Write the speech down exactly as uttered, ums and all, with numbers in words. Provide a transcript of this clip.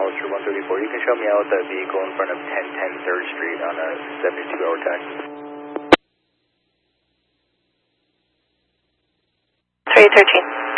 Hollister one thirty-four. You can show me out that vehicle in front of ten ten third Street on a seventy-two hour taxi. three thirteen.